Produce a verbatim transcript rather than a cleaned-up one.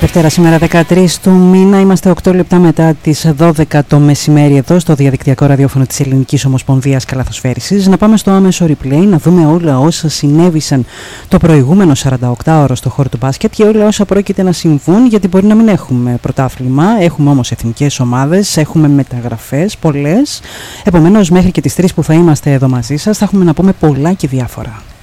Δευτέρα σήμερα δεκατρείς του μήνα, είμαστε οκτώ λεπτά μετά τις δώδεκα το μεσημέρι εδώ στο διαδικτυακό ραδιόφωνο της Ελληνικής Ομοσπονδίας Καλαθοσφαίρισης. Να πάμε στο άμεσο replay, να δούμε όλα όσα συνέβησαν το προηγούμενο σαρανταοκτάωρο στο χώρο του μπάσκετ και όλα όσα πρόκειται να συμβούν, γιατί μπορεί να μην έχουμε πρωτάθλημα, έχουμε όμως εθνικές ομάδες, έχουμε μεταγραφές πολλές. Επομένως, μέχρι και τις τρεις που θα είμαστε εδώ μαζί σας, θα έχουμε να πούμε πολλά και διάφορα.